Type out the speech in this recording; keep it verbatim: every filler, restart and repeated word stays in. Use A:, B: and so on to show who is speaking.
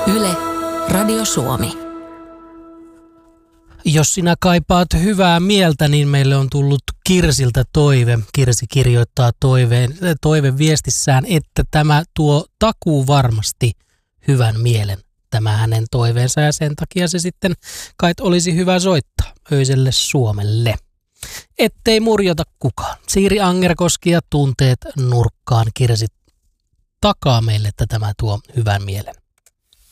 A: Yle, Radio Suomi.
B: Jos sinä kaipaat hyvää mieltä, niin meille on tullut Kirsiltä toive. Kirsi kirjoittaa toiveen, toiveviestissään, että tämä tuo takuu varmasti hyvän mielen, tämä hänen toiveensa, ja sen takia se sitten kai olisi hyvä soittaa öiselle Suomelle. Ettei murjota kukaan. Siiri Angerkoski ja Tunteet nurkkaan. Kirsi takaa meille, että tämä tuo hyvän mielen.